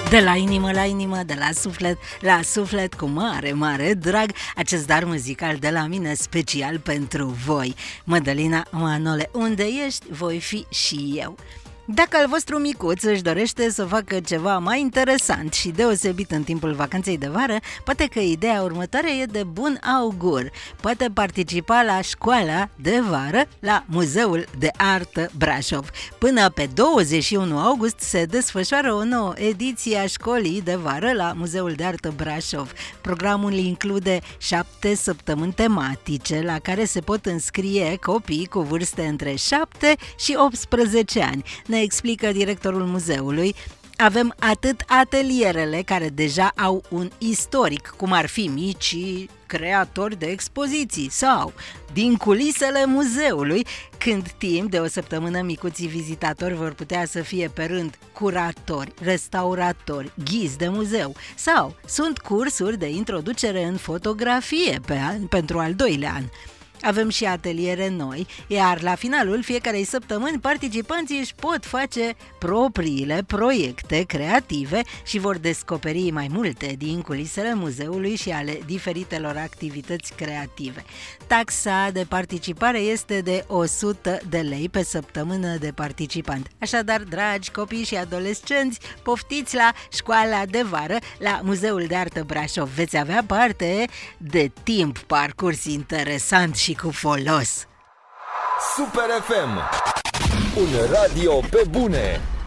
De la inimă la inimă, de la suflet la suflet, cu mare, mare drag, acest dar muzical de la mine special pentru voi. Mădălina Manole, unde ești, voi fi și eu. Dacă al vostru micuț își dorește să facă ceva mai interesant și deosebit în timpul vacanței de vară, poate că ideea următoare e de bun augur. Poate participa la școala de vară la Muzeul de Artă Brașov. Până pe 21 august se desfășoară o nouă ediție a școlii de vară la Muzeul de Artă Brașov. Programul include 7 săptămâni tematice la care se pot înscrie copii cu vârste între 7 și 18 ani. Ne explică directorul muzeului. Avem atât atelierele care deja au un istoric, cum ar fi micii creatori de expoziții, sau din culisele muzeului, când timp de o săptămână micuții vizitatori vor putea să fie pe rând curatori, restauratori, ghizi de muzeu, sau sunt cursuri de introducere în fotografie pentru al doilea an. Avem și ateliere noi, iar la finalul fiecarei săptămâni participanții își pot face propriile proiecte creative și vor descoperi mai multe din culisele muzeului și ale diferitelor activități creative. Taxa de participare este de 100 de lei pe săptămână de participant. Așadar, dragi copii și adolescenți, poftiți la școala de vară la Muzeul de Artă Brașov. Veți avea parte de timp parcurs interesant și cu folos. Super FM, un radio pe bune.